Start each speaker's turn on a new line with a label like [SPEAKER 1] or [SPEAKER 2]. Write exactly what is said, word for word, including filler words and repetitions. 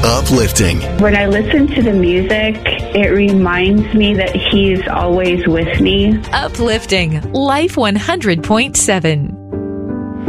[SPEAKER 1] Uplifting.
[SPEAKER 2] When I listen to the music, it reminds me that He's always with me.
[SPEAKER 3] Uplifting. Life one hundred point seven.